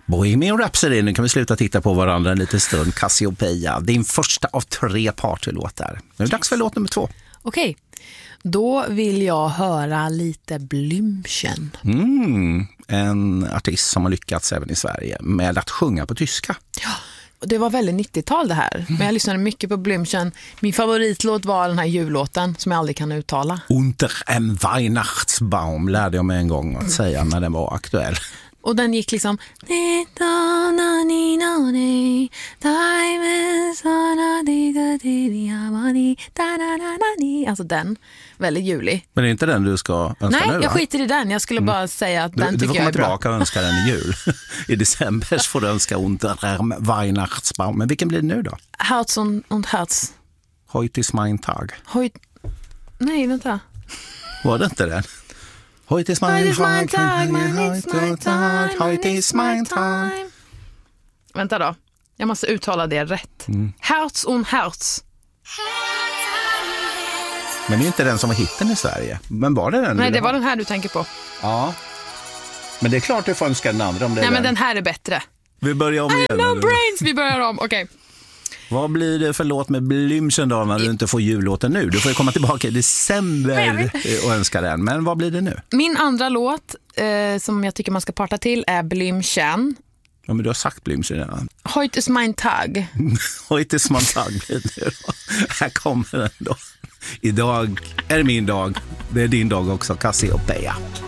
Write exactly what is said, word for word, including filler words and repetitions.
Bohemian Rhapsody, nu kan vi sluta titta på varandra en liten stund. Cassiopeia, din första av tre partylåtar. Nu är det dags för låt nummer två. Okej, då vill jag höra lite Blümchen. Mm, en artist som har lyckats även i Sverige med att sjunga på tyska. Ja, och det var väldigt nittiotal det här. Men jag lyssnade mycket på Blümchen. Min favoritlåt var den här jullåten som jag aldrig kan uttala. Unter en Weihnachtsbaum lärde jag mig en gång att säga när den var aktuell. Och den gick liksom alltså den, väldigt julig. Men det är inte den du ska önska Nej, nu? Nej, jag skiter i den. Jag skulle bara säga att du, den du tycker jag är bra. Du får komma tillbaka och önska den i jul. I december får du önska Unter en Weihnachtsbaum. Men vilken blir det nu då? Herz und, und Herz. Heute ist mein Tag. Heut... Nej, vänta. Var det inte den? Heute ist mein Tag, heute ist mein Tag. Vänta då, jag måste uttala det rätt. Mm. Herz und Herz. Men det är inte den som var hitten i Sverige. Men var det den? Nej, det var den här du tänker på. Ja. Men det är klart du får önska den andra om det är Nej, den. men den här är bättre. Vi börjar om igen. I have no brains, vi börjar om, okej. Okay. Vad blir det för låt med Blümchen då när du inte får jullåten nu? Du får ju komma tillbaka i december och önska den. Men vad blir det nu? Min andra låt eh, som jag tycker man ska parta till är Blümchen. Ja, men du har sagt Blümchen redan. Heute ist mein Tag. Heute ist mein Tag blir det nu då. Här kommer den då. Idag är det min dag. Det är din dag också, Cassiopeia.